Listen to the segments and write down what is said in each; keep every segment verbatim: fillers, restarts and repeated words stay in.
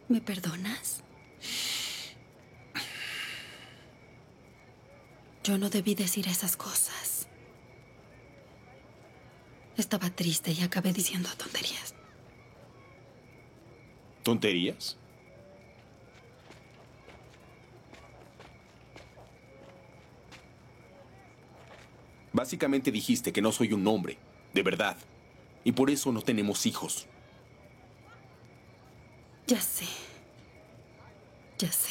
¿Me perdonas? Yo no debí decir esas cosas. Estaba triste y acabé diciendo tonterías. ¿Tonterías? Básicamente dijiste que no soy un hombre, de verdad. Y por eso no tenemos hijos. Ya sé. Ya sé.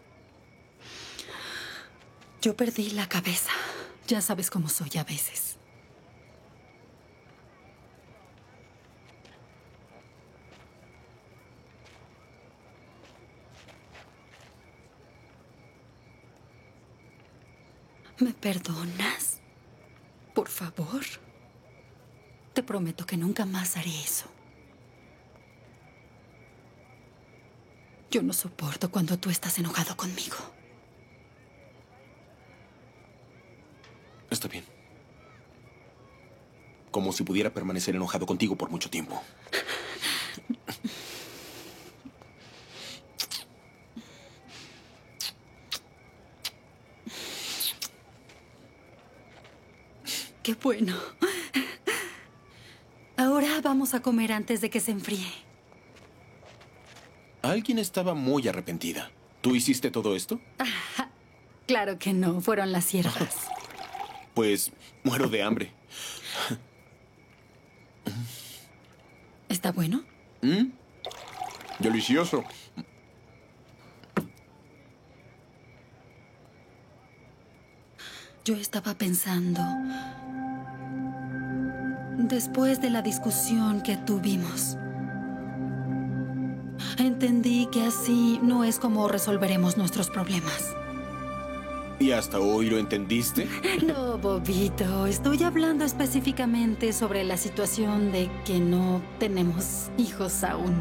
Yo perdí la cabeza. Ya sabes cómo soy a veces. ¿Me perdonas? Por favor. Te prometo que nunca más haré eso. Yo no soporto cuando tú estás enojado conmigo. Está bien. Como si pudiera permanecer enojado contigo por mucho tiempo. Qué bueno. Ahora vamos a comer antes de que se enfríe. Alguien estaba muy arrepentida. ¿Tú hiciste todo esto? Claro que no, fueron las siervas. Pues muero de hambre. ¿Está bueno? ¿Mm? Delicioso. Yo estaba pensando, después de la discusión que tuvimos, entendí que así no es como resolveremos nuestros problemas. ¿Y hasta hoy lo entendiste? No, bobito, estoy hablando específicamente sobre la situación de que no tenemos hijos aún.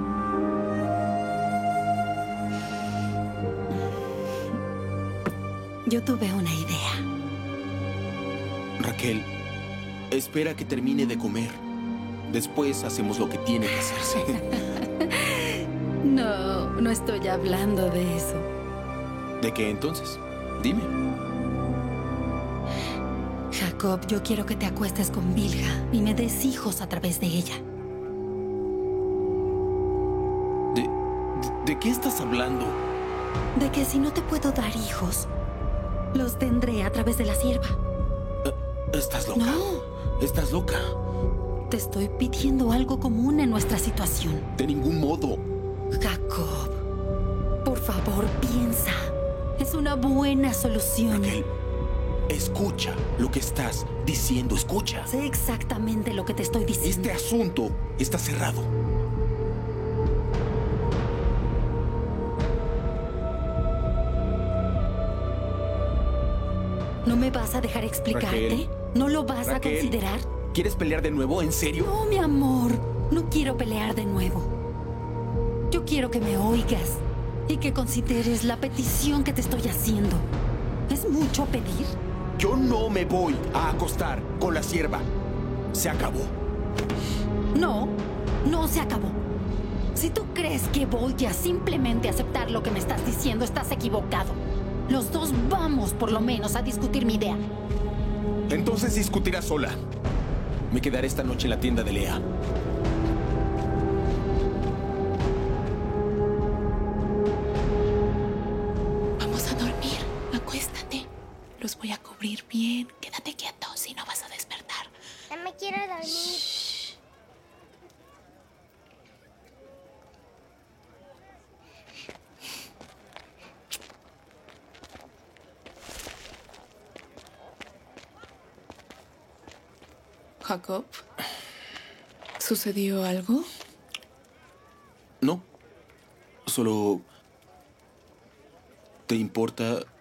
Yo tuve una idea. Raquel, espera que termine de comer. Después hacemos lo que tiene que hacerse. No, no estoy hablando de eso. ¿De qué entonces? Dime. Jacob, yo quiero que te acuestes con Bilha y me des hijos a través de ella. ¿De, de, de qué estás hablando? De que si no te puedo dar hijos, los tendré a través de la sierva. ¿Estás loca? No. ¿Estás loca? Te estoy pidiendo algo común en nuestra situación. De ningún modo. Jacob, por favor, piensa. Es una buena solución. Raquel, escucha lo que estás diciendo. Escucha. Sé exactamente lo que te estoy diciendo. Este asunto está cerrado. ¿No me vas a dejar explicarte? Raquel. ¿No lo vas Raquel, a considerar? ¿Quieres pelear de nuevo? ¿En serio? No, mi amor. No quiero pelear de nuevo. Yo quiero que me oigas y que consideres la petición que te estoy haciendo. ¿Es mucho pedir? Yo no me voy a acostar con la sierva. Se acabó. No, no se acabó. Si tú crees que voy a simplemente aceptar lo que me estás diciendo, estás equivocado. Los dos vamos, por lo menos, a discutir mi idea. Entonces discutirás sola. Me quedaré esta noche en la tienda de Lea. Vamos a dormir. Acuéstate. Los voy a cubrir bien. Quédate quieto, si no vas a despertar. No me quiero dormir. Shh. Jacob, ¿sucedió algo? No. Solo... ¿Te importa